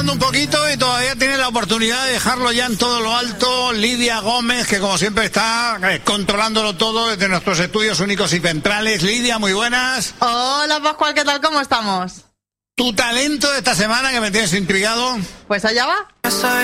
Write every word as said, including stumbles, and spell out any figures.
tardando un poquito y todavía tiene la oportunidad de dejarlo ya en todo lo alto. Lidia Gómez, que como siempre está eh, controlándolo todo desde nuestros estudios únicos y centrales. Lidia, muy buenas. Hola Pascual, ¿qué tal? ¿Cómo estamos? Tu talento de esta semana, que me tienes intrigado. Pues allá va.